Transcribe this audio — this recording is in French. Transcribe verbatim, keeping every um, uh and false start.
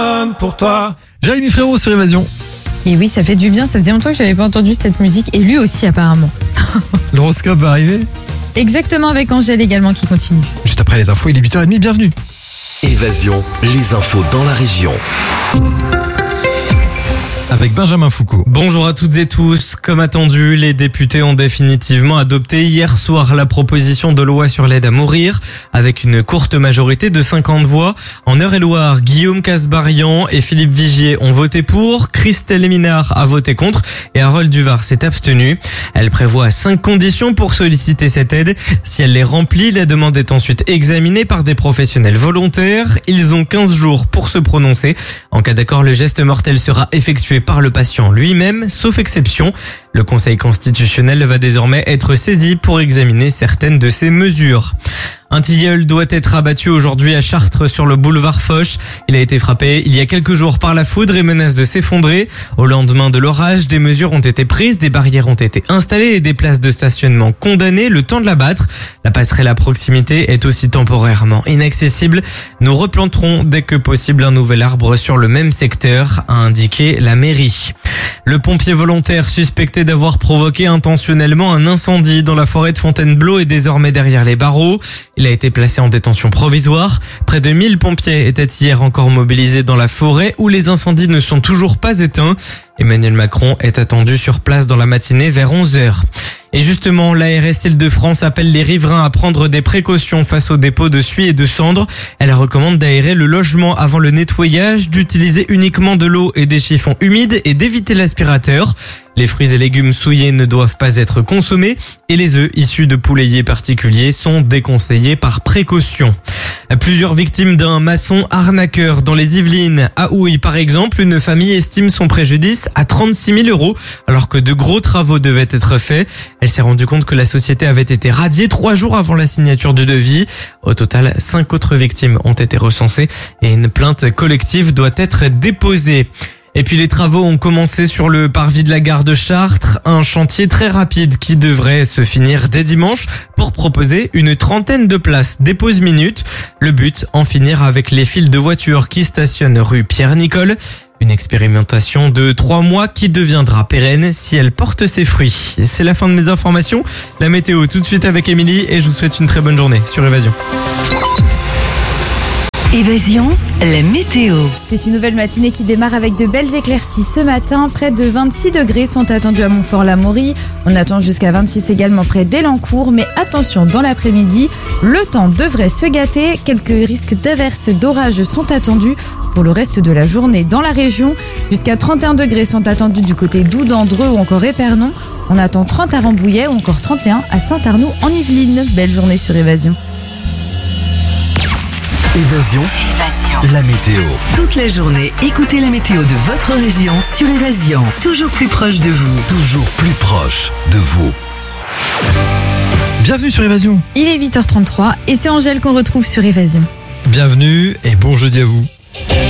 pour toi. Jérémy Frérot sur Évasion. Et oui, ça fait du bien, ça faisait longtemps que j'avais pas entendu cette musique, et lui aussi apparemment. L'horoscope va arriver Exactement, avec Angèle également qui continue. juste après les infos, il est huit heures trente, bienvenue. Évasion, les infos dans la région. Avec Benjamin Foucault. Bonjour à toutes et tous. Comme attendu, les députés ont définitivement adopté hier soir la proposition de loi sur l'aide à mourir avec une courte majorité de cinquante voix. En Eure-et-Loire, Guillaume Casbarian et Philippe Vigier ont voté pour, Christelle Minard a voté contre et Harold Duvar s'est abstenu. Elle prévoit cinq conditions pour solliciter cette aide. Si elle les remplit, la demande est ensuite examinée par des professionnels volontaires. Ils ont quinze jours pour se prononcer. En cas d'accord, le geste mortel sera effectué par le patient lui-même, sauf exception. Le Conseil constitutionnel va désormais être saisi pour examiner certaines de ces mesures. Un tilleul doit être abattu aujourd'hui à Chartres sur le boulevard Foch. Il a été frappé il y a quelques jours par la foudre et menace de s'effondrer. Au lendemain de l'orage, des mesures ont été prises, des barrières ont été installées et des places de stationnement condamnées le temps de l'abattre. La passerelle à proximité est aussi temporairement inaccessible. Nous replanterons dès que possible un nouvel arbre sur le même secteur, a indiqué la mairie. Le pompier volontaire suspecté d'avoir provoqué intentionnellement un incendie dans la forêt de Fontainebleau est désormais derrière les barreaux. Il a été placé en détention provisoire. Près de mille pompiers étaient hier encore mobilisés dans la forêt où les incendies ne sont toujours pas éteints. Emmanuel Macron est attendu sur place dans la matinée vers onze heures. Et justement, l'A R S Île-de-France appelle les riverains à prendre des précautions face aux dépôts de suie et de cendres. Elle recommande d'aérer le logement avant le nettoyage, d'utiliser uniquement de l'eau et des chiffons humides et d'éviter l'aspirateur. Les fruits et légumes souillés ne doivent pas être consommés et les œufs issus de poulaillers particuliers sont déconseillés par précaution. Plusieurs victimes d'un maçon arnaqueur dans les Yvelines. À Houille, par exemple, une famille estime son préjudice à trente-six mille euros alors que de gros travaux devaient être faits. Elle s'est rendue compte que la société avait été radiée trois jours avant la signature du devis. Au total, cinq autres victimes ont été recensées et une plainte collective doit être déposée. Et puis les travaux ont commencé sur le parvis de la gare de Chartres, un chantier très rapide qui devrait se finir dès dimanche pour proposer une trentaine de places des pauses minutes. Le but, en finir avec les files de voitures qui stationnent rue Pierre-Nicole. Une expérimentation de trois mois qui deviendra pérenne si elle porte ses fruits. C'est la fin de mes informations. La météo tout de suite avec Émilie et je vous souhaite une très bonne journée sur Évasion. Évasion, la météo. C'est une nouvelle matinée qui démarre avec de belles éclaircies ce matin. Près de vingt-six degrés sont attendus à Montfort-l'Amaury. On attend jusqu'à vingt-six également près d'Elancourt. Mais attention, dans l'après-midi, le temps devrait se gâter. Quelques risques d'averses et d'orages sont attendus pour le reste de la journée dans la région. Jusqu'à trente et un degrés sont attendus du côté d'Oudandreux ou encore Épernon. On attend trente à Rambouillet ou encore trente et un à Saint-Arnoux en Yvelines. Belle journée sur Évasion. Évasion, Évasion. la météo. Toute la journée, écoutez la météo de votre région sur Évasion. Toujours plus proche de vous. Toujours plus proche de vous. Bienvenue sur Évasion. Il est huit heures trente-trois et c'est Angèle qu'on retrouve sur Évasion. Bienvenue et bon jeudi à vous.